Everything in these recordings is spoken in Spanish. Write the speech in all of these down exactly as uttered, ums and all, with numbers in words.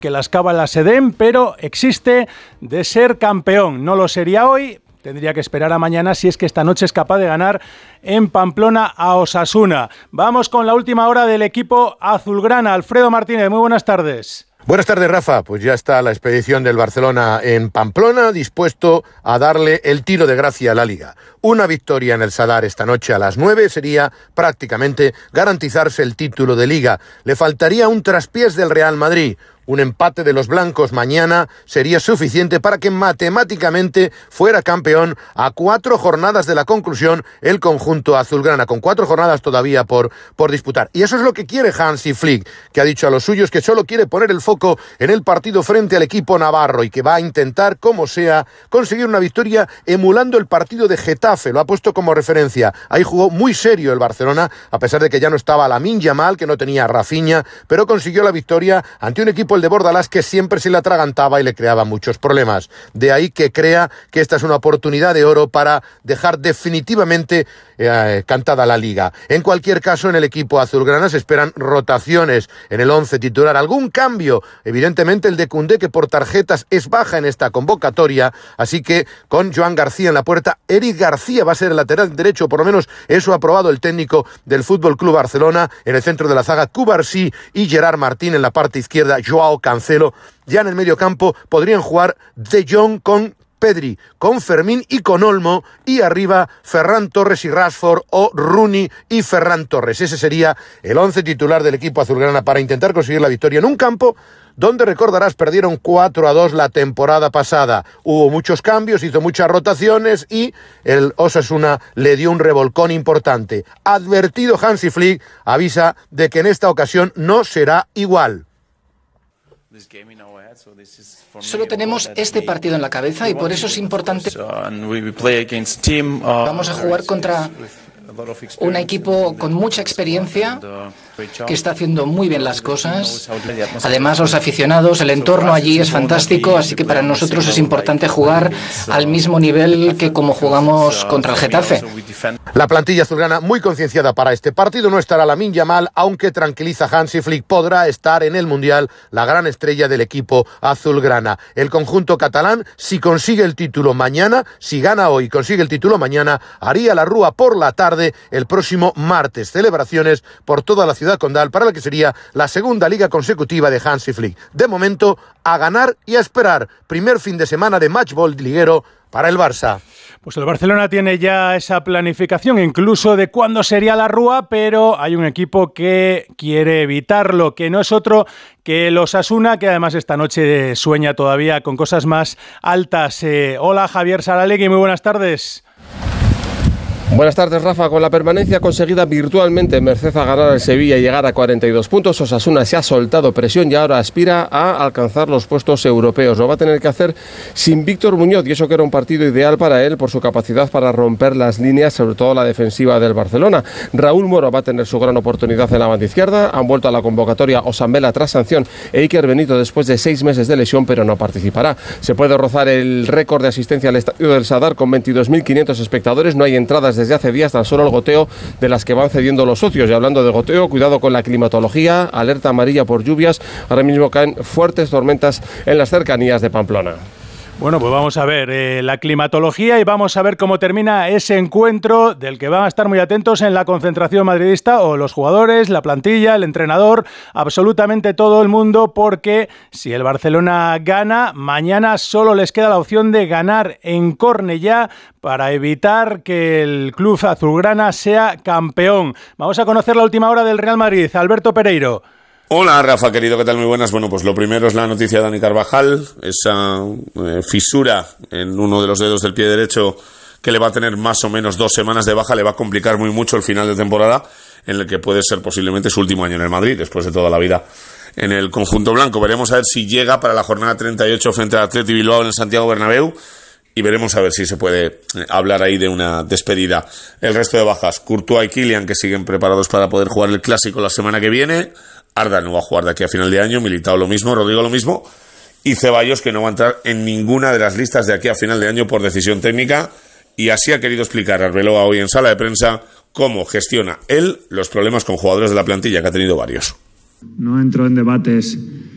que las cábalas se den, pero existe de ser campeón. No lo sería hoy, tendría que esperar a mañana si es que esta noche es capaz de ganar en Pamplona a Osasuna. Vamos con la última hora del equipo azulgrana. Alfredo Martínez, muy buenas tardes. Buenas tardes, Rafa. Pues ya está la expedición del Barcelona en Pamplona, dispuesto a darle el tiro de gracia a la Liga. Una victoria en el Sadar esta noche a las nueve sería prácticamente garantizarse el título de Liga. Le faltaría un traspiés del Real Madrid. Un empate de los blancos mañana sería suficiente para que matemáticamente fuera campeón a cuatro jornadas de la conclusión el conjunto azulgrana, con cuatro jornadas todavía por, por disputar. Y eso es lo que quiere Hansi Flick, que ha dicho a los suyos que solo quiere poner el foco en el partido frente al equipo navarro y que va a intentar, como sea, conseguir una victoria emulando el partido de Getafe. Lo ha puesto como referencia. Ahí jugó muy serio el Barcelona, a pesar de que ya no estaba Lamine Yamal, que no tenía a Rafinha, pero consiguió la victoria ante un equipo, el de Bordalás, que siempre se le atragantaba y le creaba muchos problemas. De ahí que crea que esta es una oportunidad de oro para dejar definitivamente eh, cantada la Liga. En cualquier caso, en el equipo azulgrana se esperan rotaciones en el once titular, algún cambio, evidentemente el de Koundé, que por tarjetas es baja en esta convocatoria, así que con Joan García en la puerta, Eric García va a ser el lateral derecho, por lo menos eso ha aprobado el técnico del Fútbol Club Barcelona. En el centro de la zaga, Cubarsí y Gerard Martín. En la parte izquierda, Joao Cancelo. Ya en el medio campo podrían jugar De Jong con Pedri, con Fermín y con Olmo, y arriba Ferran Torres y Rashford, o Rooney y Ferran Torres. Ese sería el once titular del equipo azulgrana para intentar conseguir la victoria en un campo donde, recordarás, perdieron cuatro a dos la temporada pasada. Hubo muchos cambios, hizo muchas rotaciones y el Osasuna le dio un revolcón importante. Advertido Hansi Flick, avisa de que en esta ocasión no será igual. Solo tenemos este partido en la cabeza y por eso es importante. Vamos a jugar contra un equipo con mucha experiencia, que está haciendo muy bien las cosas. Además, los aficionados, el entorno allí es fantástico, así que para nosotros es importante jugar al mismo nivel que como jugamos contra el Getafe. La plantilla azulgrana muy concienciada para este partido. No estará Lamine Yamal, aunque tranquiliza Hansi Flick, podrá estar en el Mundial la gran estrella del equipo azulgrana. El conjunto catalán, si consigue el título mañana, si gana hoy y consigue el título mañana, haría la rúa por la tarde el próximo martes. Celebraciones por toda la ciudad condal para la que sería la segunda liga consecutiva de Hansi Flick. De momento, a ganar y a esperar. Primer fin de semana de matchball liguero para el Barça. Pues el Barcelona tiene ya esa planificación, incluso de cuándo sería la rúa, pero hay un equipo que quiere evitarlo, que no es otro que el Osasuna, que además esta noche sueña todavía con cosas más altas. Eh, hola, Javier Saralegui, muy buenas tardes. Buenas tardes, Rafa. Con la permanencia conseguida virtualmente merced a ganar al Sevilla y llegar a cuarenta y dos puntos, Osasuna se ha soltado presión y ahora aspira a alcanzar los puestos europeos. Lo va a tener que hacer sin Víctor Muñoz, y eso que era un partido ideal para él por su capacidad para romper las líneas, sobre todo la defensiva del Barcelona. Raúl Moro va a tener su gran oportunidad en la banda izquierda. Han vuelto a la convocatoria Osambela tras sanción e Iker Benito después de seis meses de lesión, pero no participará. Se puede rozar el récord de asistencia al estadio del Sadar con veintidós mil quinientos espectadores. No hay entradas desde hace días, tan solo el goteo de las que van cediendo los socios. Y hablando de goteo, cuidado con la climatología, alerta amarilla por lluvias. Ahora mismo caen fuertes tormentas en las cercanías de Pamplona. Bueno, pues vamos a ver eh, la climatología y vamos a ver cómo termina ese encuentro del que van a estar muy atentos en la concentración madridista, o los jugadores, la plantilla, el entrenador, absolutamente todo el mundo, porque si el Barcelona gana, mañana solo les queda la opción de ganar en Cornellá para evitar que el club azulgrana sea campeón. Vamos a conocer la última hora del Real Madrid. Alberto Pereiro. Hola, Rafa, querido, ¿qué tal? Muy buenas. Bueno, pues lo primero es la noticia de Dani Carvajal, esa eh, fisura en uno de los dedos del pie derecho que le va a tener más o menos dos semanas de baja, le va a complicar muy mucho el final de temporada, en el que puede ser posiblemente su último año en el Madrid, después de toda la vida en el conjunto blanco. Veremos a ver si llega para la jornada treinta y ocho frente al Athletic Bilbao en el Santiago Bernabéu, y veremos a ver si se puede hablar ahí de una despedida. El resto de bajas, Courtois y Kylian, que siguen preparados para poder jugar el Clásico la semana que viene. Arda no va a jugar de aquí a final de año, Militao lo mismo, Rodrigo lo mismo, y Ceballos, que no va a entrar en ninguna de las listas de aquí a final de año por decisión técnica. Y así ha querido explicar Arbeloa hoy en sala de prensa cómo gestiona él los problemas con jugadores de la plantilla, que ha tenido varios. No entro en debates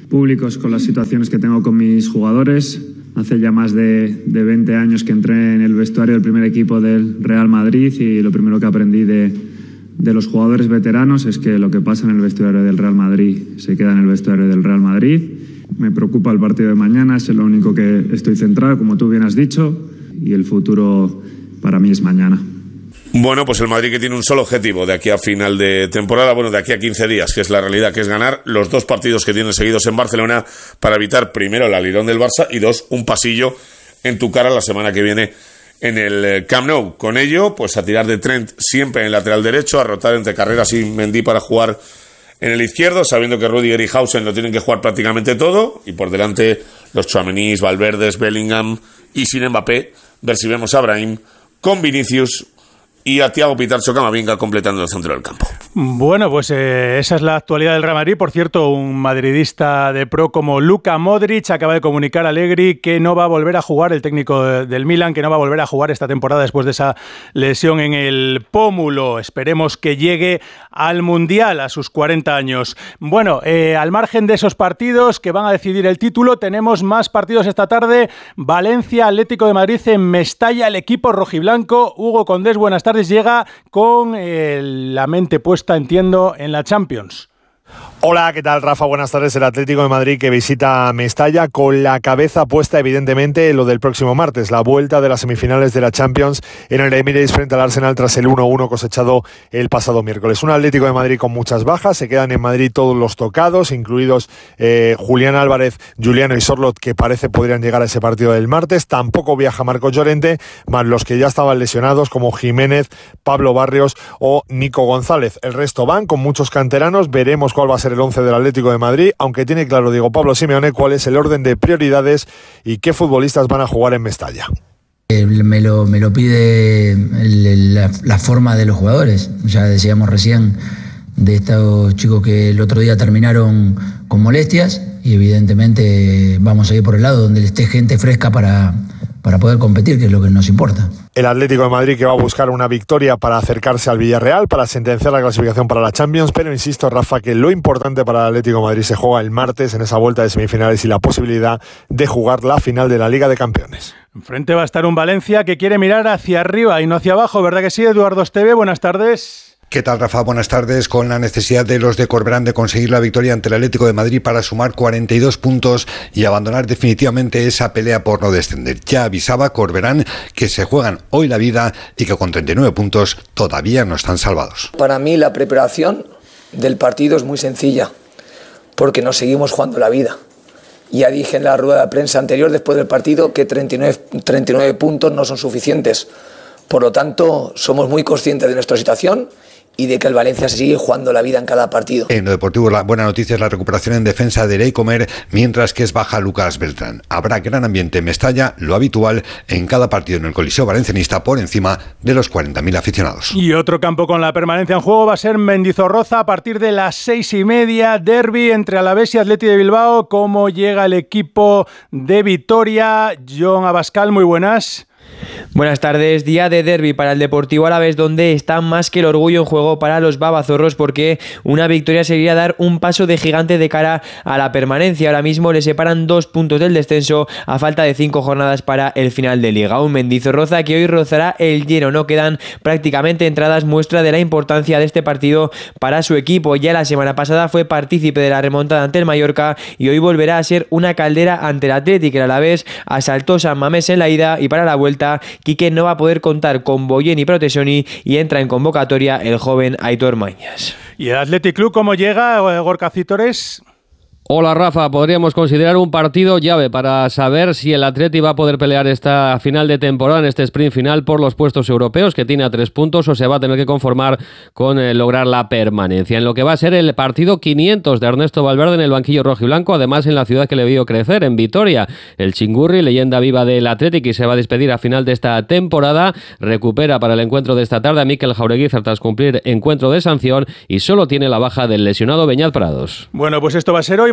públicos con las situaciones que tengo con mis jugadores. Hace ya más de, de veinte años que entré en el vestuario del primer equipo del Real Madrid y lo primero que aprendí de, de los jugadores veteranos es que lo que pasa en el vestuario del Real Madrid se queda en el vestuario del Real Madrid. Me preocupa el partido de mañana, es lo único que estoy centrado, como tú bien has dicho, y el futuro para mí es mañana. Bueno, pues el Madrid que tiene un solo objetivo de aquí a final de temporada, bueno, de aquí a quince días, que es la realidad, que es ganar los dos partidos que tiene seguidos en Barcelona para evitar, primero, el alirón del Barça y dos, un pasillo en tu cara la semana que viene en el Camp Nou. Con ello, pues a tirar de Trent siempre en el lateral derecho, a rotar entre Carreras y Mendy para jugar en el izquierdo, sabiendo que Rüdiger y Hausen lo tienen que jugar prácticamente todo, y por delante los Tchouaméni, Valverdes, Bellingham y sin Mbappé, ver si vemos a Brahim con Vinicius y a Thiago Pitarcho Camavinga completando el centro del campo. Bueno, pues eh, esa es la actualidad del Real Madrid. Por cierto, un madridista de pro como Luka Modric acaba de comunicar a Allegri que no va a volver a jugar, el técnico de, del Milan, que no va a volver a jugar esta temporada después de esa lesión en el pómulo. Esperemos que llegue al Mundial a sus cuarenta años. Bueno, eh, al margen de esos partidos que van a decidir el título, tenemos más partidos esta tarde. Valencia, Atlético de Madrid en Mestalla, el equipo rojiblanco. Hugo Condés, buenas tardes. Llega con eh, la mente puesta, entiendo, en la Champions. Hola, ¿qué tal, Rafa? Buenas tardes. El Atlético de Madrid que visita Mestalla con la cabeza puesta evidentemente en lo del próximo martes, la vuelta de las semifinales de la Champions en el Emirates frente al Arsenal tras el uno uno cosechado el pasado miércoles. Un Atlético de Madrid con muchas bajas, se quedan en Madrid todos los tocados, incluidos eh, Julián Álvarez, Juliano y Sorloth, que parece podrían llegar a ese partido del martes. Tampoco viaja Marcos Llorente, más los que ya estaban lesionados como Jiménez, Pablo Barrios o Nico González. El resto van con muchos canteranos, veremos cuál va a ser el once del Atlético de Madrid, aunque tiene claro Diego Pablo Simeone cuál es el orden de prioridades y qué futbolistas van a jugar en Mestalla. Eh, me, lo, me lo pide el, la, la forma de los jugadores. Ya decíamos recién de estos chicos que el otro día terminaron con molestias y evidentemente vamos a ir por el lado donde esté gente fresca para, para poder competir, que es lo que nos importa. El Atlético de Madrid que va a buscar una victoria para acercarse al Villarreal, para sentenciar la clasificación para la Champions, pero insisto, Rafa, que lo importante para el Atlético de Madrid se juega el martes en esa vuelta de semifinales y la posibilidad de jugar la final de la Liga de Campeones. Enfrente va a estar un Valencia que quiere mirar hacia arriba y no hacia abajo, ¿verdad que sí, Eduardo Esteve? Buenas tardes. ¿Qué tal, Rafa? Buenas tardes. Con la necesidad de los de Corberán de conseguir la victoria ante el Atlético de Madrid para sumar cuarenta y dos puntos y abandonar definitivamente esa pelea por no descender. Ya avisaba Corberán que se juegan hoy la vida y que con treinta y nueve puntos todavía no están salvados. Para mí la preparación del partido es muy sencilla, porque nos seguimos jugando la vida. Ya dije en la rueda de prensa anterior, después del partido, que treinta y nueve, treinta y nueve puntos no son suficientes. Por lo tanto, somos muy conscientes de nuestra situación y de que el Valencia se sigue jugando la vida en cada partido. En lo deportivo, la buena noticia es la recuperación en defensa de Erey Comer, mientras que es baja Lucas Beltrán. Habrá gran ambiente en Mestalla, lo habitual en cada partido en el Coliseo Valencianista, por encima de los cuarenta mil aficionados. Y otro campo con la permanencia en juego va a ser Mendizorroza a partir de las seis y media, derbi entre Alavés y Athletic de Bilbao. ¿Cómo llega el equipo de Vitoria? John Abascal, muy buenas. Buenas tardes, día de derbi para el Deportivo Alavés, donde está más que el orgullo en juego para los babazorros, porque una victoria sería dar un paso de gigante de cara a la permanencia. Ahora mismo le separan dos puntos del descenso a falta de cinco jornadas para el final de Liga. Un Mendizorroza que hoy rozará el lleno, no quedan prácticamente entradas, muestra de la importancia de este partido para su equipo. Ya la semana pasada fue partícipe de la remontada ante el Mallorca y hoy volverá a ser una caldera ante el Athletic. El Alavés asaltó San Mamés en la ida y para la vuelta Quique no va a poder contar con Boyen y Protesoni y entra en convocatoria el joven Aitor Mañas. ¿Y el Athletic Club cómo llega, Gorka Cítores? Hola Rafa, podríamos considerar un partido llave para saber si el Atleti va a poder pelear esta final de temporada, en este sprint final por los puestos europeos, que tiene a tres puntos, o se va a tener que conformar con eh, lograr la permanencia. En lo que va a ser el partido quinientos de Ernesto Valverde en el banquillo rojo y blanco, además en la ciudad que le vio crecer, en Vitoria. El Chingurri, leyenda viva del Atleti, que se va a despedir a final de esta temporada, recupera para el encuentro de esta tarde a Mikel Jaureguizar tras cumplir encuentro de sanción y solo tiene la baja del lesionado Beñat Prados. Bueno, pues esto va a ser hoy.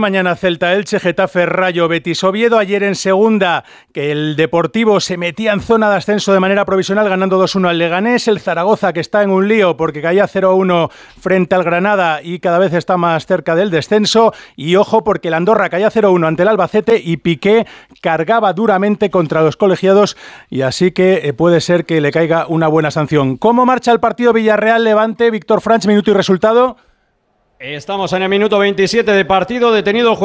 mañana Celta Elche, Getafe Rayo Betis Oviedo. Ayer en segunda, que el Deportivo se metía en zona de ascenso de manera provisional ganando dos uno al Leganés. El Zaragoza, que está en un lío porque caía cero uno frente al Granada y cada vez está más cerca del descenso. Y ojo porque el Andorra caía cero uno ante el Albacete y Piqué cargaba duramente contra los colegiados y así que puede ser que le caiga una buena sanción. ¿Cómo marcha el partido Villarreal-Levante? Víctor Franch, minuto y resultado. Estamos en el minuto veintisiete de partido, detenido el juego.